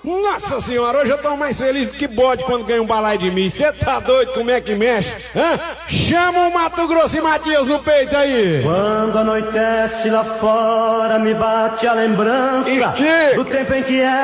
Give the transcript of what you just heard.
Nossa senhora, hoje eu tô mais feliz do que bode quando ganha um balaio de mim. Você tá doido como é que mexe? Hã? Chama o Mato Grosso e Matias no peito aí. Quando anoitece lá fora me bate a lembrança do tempo em que